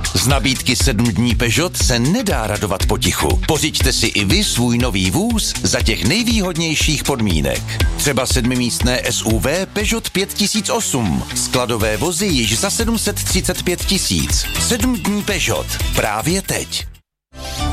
Z nabídky 7 dní Peugeot se nedá radovat potichu. Pořiďte si i vy svůj nový vůz za těch nejvýhodnějších podmínek. Třeba 7místné SUV Peugeot 5008. Skladové vozy již za 735 000. 7 dní Peugeot. Právě teď.